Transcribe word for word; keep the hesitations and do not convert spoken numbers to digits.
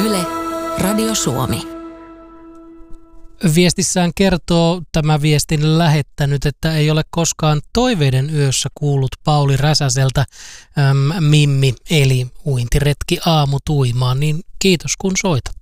Yle, Radio Suomi. Viestissään kertoo tämä viestin lähettänyt, että ei ole koskaan toiveiden yössä kuullut Pauli Räsäseltä äm, Mimmi eli uintiretki aamutuimaan, niin kiitos kun soitat.